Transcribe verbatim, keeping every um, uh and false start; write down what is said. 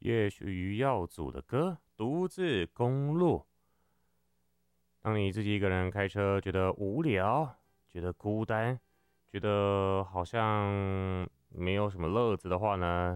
叶许耀祖的歌《独自公路》。当你自己一个人开车，觉得无聊，觉得孤单，觉得好像没有什么乐子的话呢，